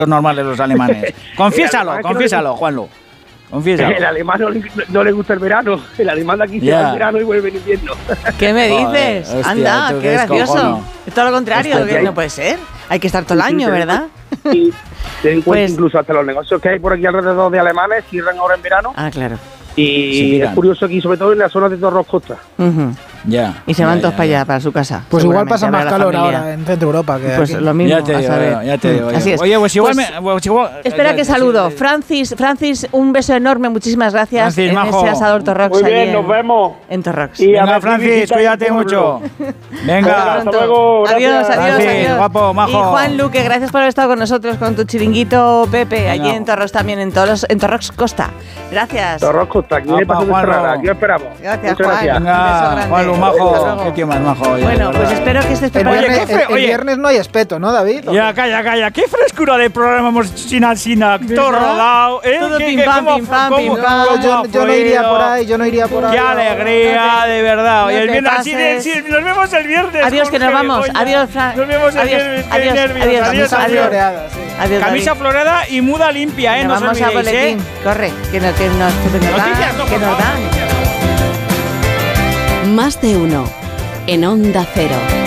normales los alemanes. Confiésalo, Juanlu. Confiésalo. El alemán no le gusta el verano. El alemán de aquí se va el verano y vuelve en invierno. ¿Qué me dices? Joder, hostia, anda, qué gracioso. Es todo lo contrario, no puede ser. Hay que estar todo el año, ¿verdad? Y ten en cuenta incluso hasta los negocios que hay por aquí alrededor de alemanes cierran ahora en verano. Ah, claro. Y es curioso aquí, sobre todo en la zona de Torros Costa. Ya. Y se van todos para allá, para su casa. Pues igual pasa más calor ahora en Centro Europa que pues aquí. Lo mismo, ya te digo. Así es. Oye, pues igual... espera que saludo. Francis, un beso enorme, muchísimas gracias. Francis, en majo. ese asador Torrox. Muy bien, nos vemos. En Torrox. Venga, Francis, cuídate mucho. Venga. Hasta luego. Adiós. Guapo, majo. Y Juan Luque, gracias por haber estado con nosotros, con tu chiringuito Pepe, allí en Torrox también, en Torrox Costa. Gracias. Torrox Costa, aquí me pasó de Ferrara, aquí esperamos. Gracias, Muchas Juan. gracias. Venga, Juanlu, majo. Qué tío más majo. Oye, bueno, pues espero que estés preparado. El viernes no hay espeto, ¿no, David? Ya, calla. Qué frescura de programa hemos sin todo rodado. Todo pim pam. Yo no iría por ahí, Qué alegría, de verdad. No y el te viernes, pases. nos vemos el viernes. Adiós, que nos vamos. Adiós, Fran. Nos vemos el viernes. Adiós. Adiós, camisa floreada y muda limpia, nos no vamos os olvidéis, a boletín. Corre, que nos dan. Más de uno en Onda Cero.